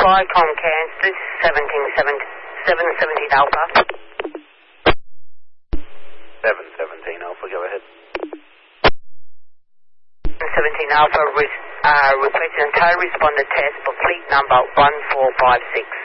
Viacom Cairns, this is 717 Alpha. 717 Alpha, go ahead. 17 Alpha, requesting a tow responder test for fleet number 1456.